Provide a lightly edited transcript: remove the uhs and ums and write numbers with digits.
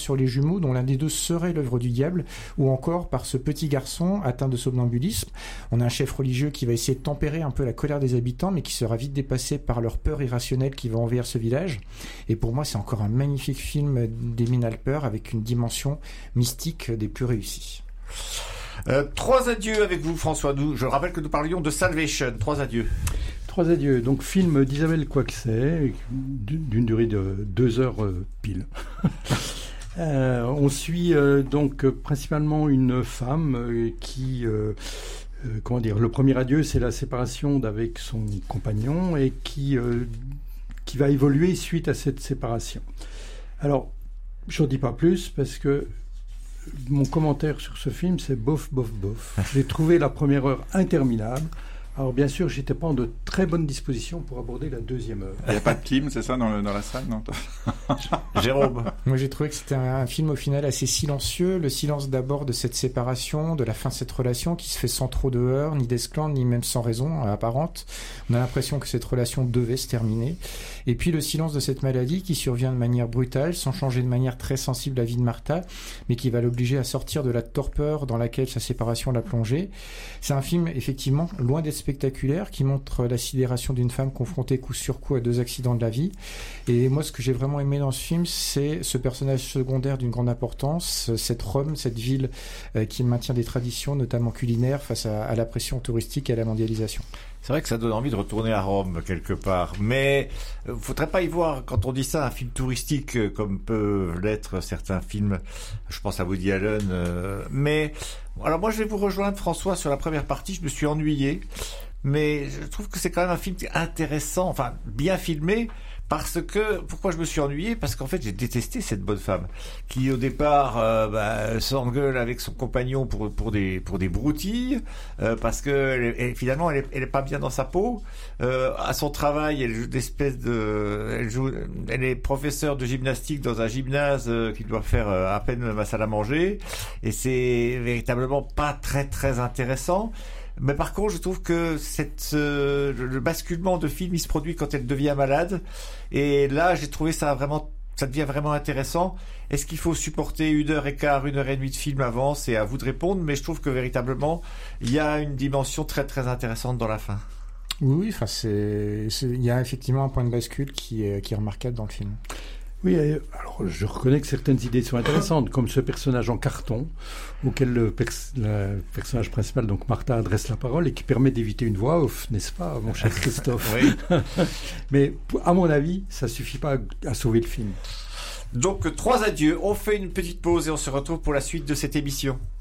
sur les jumeaux dont l'un des deux serait l'œuvre du diable, ou encore par ce petit garçon atteint de somnambulisme. On a un chef religieux qui va essayer de tempérer un peu la colère des habitants, mais qui sera vite dépassé par leur peur irrationnelle qui va envahir ce village. Et pour moi, c'est encore un magnifique film d'Emin Alper avec une dimension mystique des plus réussies. 3 adieux avec vous, François. Je rappelle que nous parlions de Salvation. 3 adieux. 3 adieux. Donc, film d'Isabelle Coixet, d'une durée de 2 heures pile. On suit donc principalement une femme qui... le premier adieu, c'est la séparation d'avec son compagnon et qui va évoluer suite à cette séparation. Alors, je n'en dis pas plus parce que mon commentaire sur ce film, c'est bof, bof, bof. J'ai trouvé la première heure interminable. Alors bien sûr, j'étais pas en de très bonne disposition pour aborder la deuxième heure. Il n'y a pas de clim, c'est ça, dans la salle, non? Jérôme. Moi, j'ai trouvé que c'était un film au final assez silencieux. Le silence d'abord de cette séparation, de la fin de cette relation qui se fait sans trop de heurts, ni d'esclandre, ni même sans raison apparente. On a l'impression que cette relation devait se terminer. Et puis le silence de cette maladie qui survient de manière brutale, sans changer de manière très sensible la vie de Martha, mais qui va l'obliger à sortir de la torpeur dans laquelle sa séparation l'a plongée. C'est un film, effectivement, loin d'être spectaculaire, qui montre la sidération d'une femme confrontée coup sur coup à 2 accidents de la vie. Et moi, ce que j'ai vraiment aimé dans ce film, c'est ce personnage secondaire d'une grande importance, cette Rome, cette ville qui maintient des traditions, notamment culinaires, face à la pression touristique et à la mondialisation. C'est vrai que ça donne envie de retourner à Rome quelque part, mais faudrait pas y voir, quand on dit ça, un film touristique comme peuvent l'être certains films, je pense à Woody Allen, mais alors moi je vais vous rejoindre, François, sur la première partie. Je me suis ennuyé, mais je trouve que c'est quand même un film intéressant, enfin bien filmé. Parce que, pourquoi je me suis ennuyé? Parce qu'en fait, j'ai détesté cette bonne femme qui, au départ, s'engueule avec son compagnon pour des broutilles, parce que finalement, elle est pas bien dans sa peau. À son travail, elle est professeure de gymnastique dans un gymnase qui doit faire à peine ma salle à manger, et c'est véritablement pas très très intéressant. Mais par contre, je trouve que le basculement de film, il se produit quand elle devient malade. Et là, j'ai trouvé ça devient vraiment intéressant. Est-ce qu'il faut supporter 1h15, 1h30 de film avant? C'est à vous de répondre, mais je trouve que véritablement, il y a une dimension très très intéressante dans la fin. Oui, enfin, il y a effectivement un point de bascule qui est remarquable dans le film. Oui, alors je reconnais que certaines idées sont intéressantes, comme ce personnage en carton, auquel le personnage principal, donc Martha, adresse la parole et qui permet d'éviter une voix off, n'est-ce pas, mon cher Christophe? Oui. Mais à mon avis, ça suffit pas à sauver le film. Donc 3 adieux, on fait une petite pause et on se retrouve pour la suite de cette émission.